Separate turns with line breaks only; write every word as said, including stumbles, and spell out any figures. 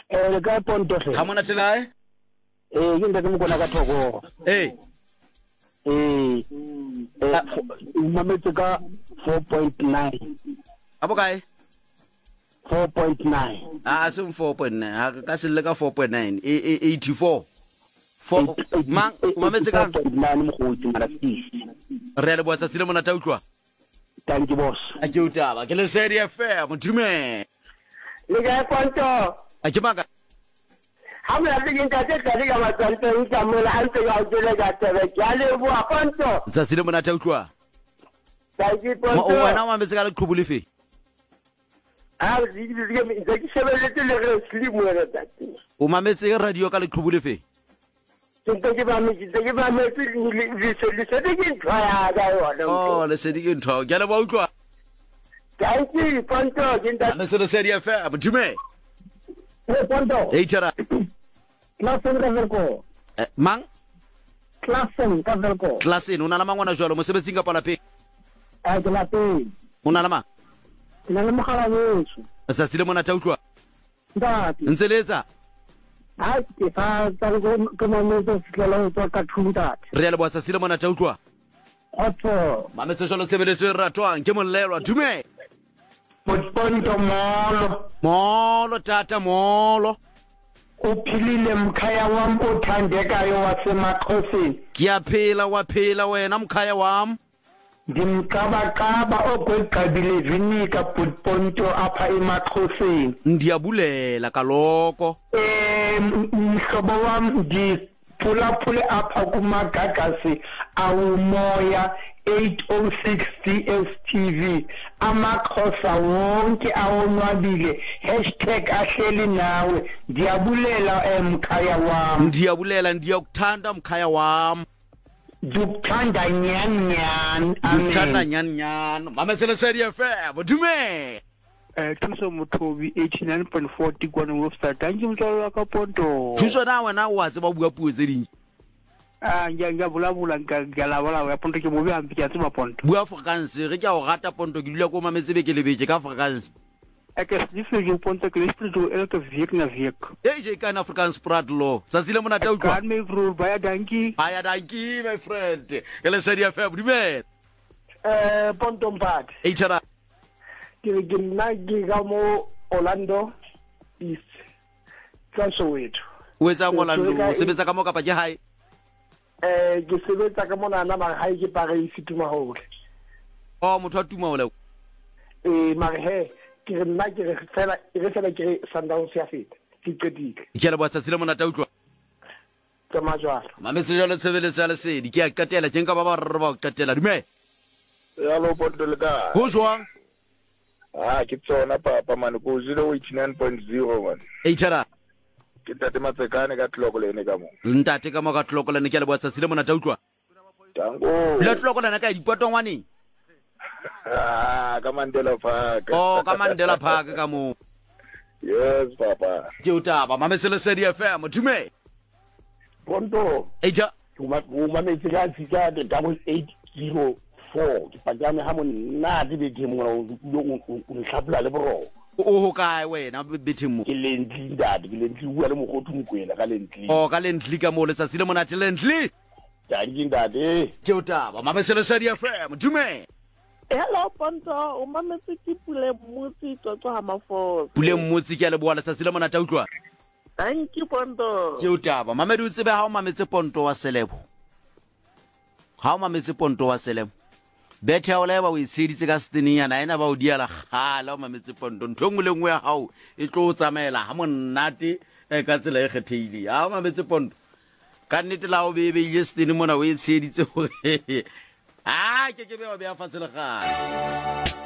eh le ka ponto
ga mona telae
eh ke ntate mo kona ka thoko
eh
eh mametse ka four point nine
abo kae
four point nine
ah se four point nine ka se le ka four point nine eighty-four four mang mametse ka
nine mo go tsi mara six
re le botsa sile mona ta utlwa
thank you boss
a ke utaba ke le serie F M dume
le ka ponto
a ke maka
ha mo la ke nka tse ka ga matsantse e tsa mo la ntse ga tsela ga tsela ya le bo a ponto
tsa sile mona ta utlwa
thank you ponto
o wena o mametse ka le qhubu lefe
ah di di di ke shebeletse le re slim wena tati
o mametse radio ka le qhubu lefe
ke ke ba me ke ba me le se le se ke ntwa ga yona
oh le se di ke ntwa ke le ba utlwa
thank you ponto ke nta
le se le serie F M dume
eh ponto
e tshara
klasen ka verko
mang
klasen ka verko
klasen una la mangwana jwalo mo sebetsing ka pala pe
a ke la pe
una la ma
na le mogala weso
tsa sile mona ta utlwa
ndati
ntse letsa
ha ke fa tsa go ke mo mo tshela go ka thuta
re le botsa sile mona ta utlwa
otho
mametse jalo tsebeleso e ratwang ke molelwa dume
ponto molo
molo tata molo
uphilile mkhaya wam othandekayo wasemaXhoseni
kiyaphila waphila wena mkhaya wam
ndimqabaqaba ogwegqabile vinika ponto apha emaXhoseni
ndiyabulela kaloko
eh mhlobo wam ndiphulaphule apha kumagagasi awumoya eight oh six D S T V amaXhosa wonke awonwabile hashtag ahleli nawe ndiyabulela emkhaya wam
ndiyabulela ndiyakuthanda mkhaya wam
Duktanda nyan nyan
Duktanda nyan nyan mametsele serie F M dume
eh thuso mothobi eighty-nine point four tikwane website thank you mtswalo wa ka ponto
thuso na wena wa tseba bua puo tse ding
ah nja nja bula bula nka gala bala ya ponto ke mobe ampi ya tseba ponto
bua Afrikaans re ke a o rata ponto ke dula ko mametse be ke lebetse ka Afrikaans
ek is different you ponto ke lespre do elke week na week
hey je kan Afrikaans praat lo tsatsile mona ta utlwa
kan me bro baya danki
baya danki my friend ele serie F M dume
eh ponto mpat
e tshara
ke ke nna ke ga mo Orlando East Soweto
o etsa ngolando o sebetsa ka mo kapa ke hae
eh ke sebetsa ka mona na ma hae ke Paris tuma hole
o motho a tuma hole
eh mare he ke nna ke re fela re fela ke Sundowns ya feta ke qedile
ke le botsa sile mona ta utlwa
ka majwalo
mametse jalo tsebeletse ya lesedi ke a qatela ke nka ba ba re ba qatela dume
ya lo ponto le ka
go jwang
ah ke tsona papa man go zero eighty-nine point zero man
e tshara
ke tate matsekane ka tloko le ne ka mo
ntate ka mo ka tloko le ne ke le botsa sile mona ta utlwa
tango
le tloko le na ka dipotongwane
ah ka Mandela Park
oh ka Mandela Park ka mo
yes papa
ke utaba mamesele serie F M dume
ponto
eja
uma uma metsika tsika de double eight zero four ke pagame ha monna di be ke mo o nhlapula le bro
o ho kae wena bethimo
ke lentli dad ke lentli bua le mogothu mokwela ka lentli
oh ka lentli ka mo le tsatsile mona te lentli
danki dade
ke utaba mamesele serie F M dume
hello ponto o mametse ke pule mmutsi tsotso ha mafoso
pule mmutsi ke le boala tsatsile mona ta utlwa
thank you ponto
ke utaba mamedi o tsebe ha o mametse ponto wa selebo ha o mametse ponto wa selebo bethe ya o leba o itsheditse ka steninyana ena ba o diala gala o mametse ponto nthongwe le ngwe ya hao e tlo o tsamaela ha monate ka tsela e kgetheile ha o mametse ponto ka nnete la o bebe ile steni mona o itsheditse gore ah ke ke be wa be a fatshe le gala